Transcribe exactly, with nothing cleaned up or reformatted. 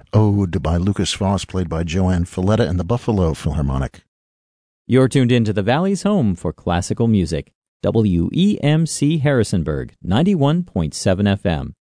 Ode by Lucas Foss, played by Joanne Falletta and the Buffalo Philharmonic. You're tuned in to the Valley's home for classical music, W E M C Harrisonburg, ninety-one point seven F M.